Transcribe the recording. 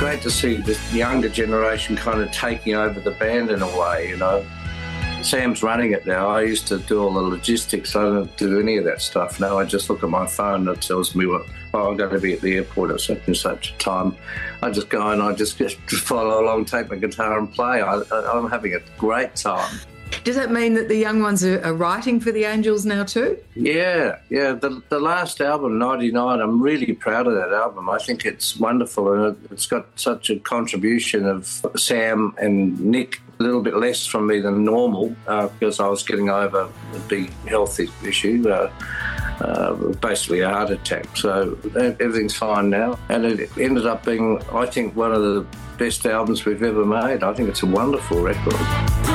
great to see the younger generation kind of taking over the band in a way, you know. Sam's running it now. I used to do all the logistics. I don't do any of that stuff now. I just look at my phone and it tells me I'm going to be at the airport at such and such a time. I just go and I just follow along, take my guitar and play. I'm having a great time. Does that mean that the young ones are writing for the Angels now too? Yeah. The last album, 99, I'm really proud of that album. I think it's wonderful and it's got such a contribution of Sam and Nick. A little bit less from me than normal because I was getting over a big health issue, basically a heart attack. So everything's fine now. And it ended up being, I think, one of the best albums we've ever made. I think it's a wonderful record.